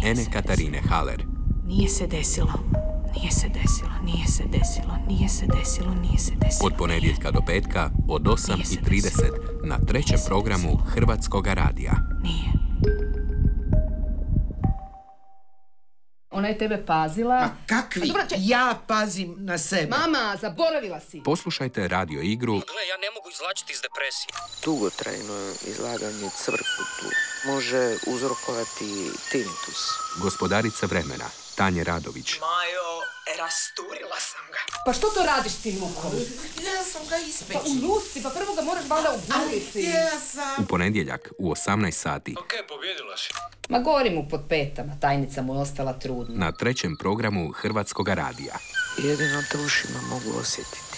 Ene Katarine Haller. Nije se desilo. Nije se desilo, nije se desilo, nije se desilo, nije se desilo. Od ponedjeljka do petka od 8:30 na trećem programu Hrvatskoga radija. Nije. Ona je tebe pazila. Ma kakvi? Ja pazim na sebe. Mama, zaboravila si. Poslušajte radio igru Gle, ja ne mogu izvlačiti iz depresije. Dugotrajno izlaganje cvrkutu može uzrokovati tinnitus. Gospodarica vremena Tanja Radović. Majo, rasturila sam ga. Pa što to radiš s tim lukom? Ja sam ga ispeći. Pa u luci, pa prvo ga moraš valjda uguriti. Ja sam... U ponedjeljak u 18 sati Ok, pobjedila si. Ma gori mu pod petama, tajnica mu je ostala trudna. na trećem programu Hrvatskoga radija. Jedino te ušima mogu osjetiti.